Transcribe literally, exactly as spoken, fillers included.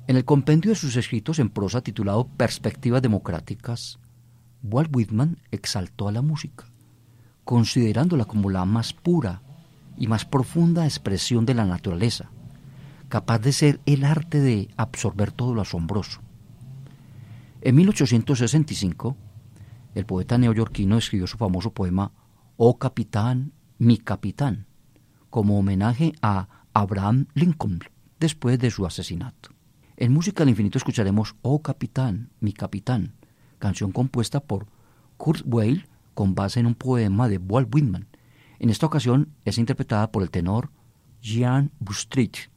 En el compendio de sus escritos en prosa titulado Perspectivas Democráticas, Walt Whitman exaltó a la música, considerándola como la más pura y más profunda expresión de la naturaleza, capaz de ser el arte de absorber todo lo asombroso. En mil ochocientos sesenta y cinco, el poeta neoyorquino escribió su famoso poema «Oh Capitán, mi Capitán», como homenaje a Abraham Lincoln después de su asesinato. En Música al Infinito escucharemos «Oh Capitán, mi Capitán», canción compuesta por Kurt Weill con base en un poema de Walt Whitman. En esta ocasión es interpretada por el tenor Jean Boustrich.